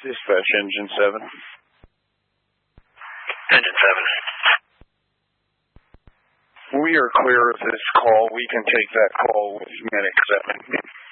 Dispatch Engine 7. Engine 7. We are clear of this call. We can take that call with Medic 7.